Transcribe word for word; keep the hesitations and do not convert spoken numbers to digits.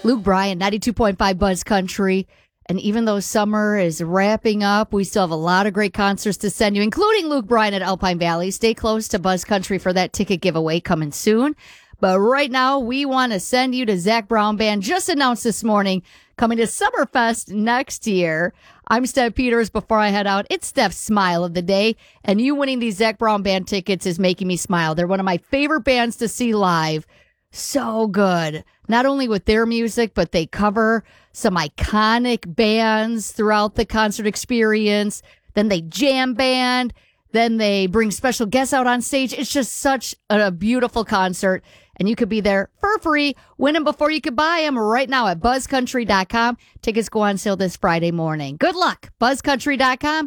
Luke Bryan, ninety-two point five Buzz Country. And even though summer is wrapping up, we still have a lot of great concerts to send you, including Luke Bryan at Alpine Valley. Stay close to Buzz Country for that ticket giveaway coming soon. But right now, we want to send you to Zac Brown Band, just announced this morning, coming to Summerfest next year. I'm Steph Peters. Before I head out, it's Steph's Smile of the Day. And you winning these Zac Brown Band tickets is making me smile. They're one of my favorite bands to see live. So good. Not only with their music, but they cover some iconic bands throughout the concert experience. Then they jam band. Then they bring special guests out on stage. It's just such a beautiful concert. And you could be there for free. Win them before you could buy them right now at buzz country dot com. Tickets go on sale this Friday morning. Good luck. buzz country dot com.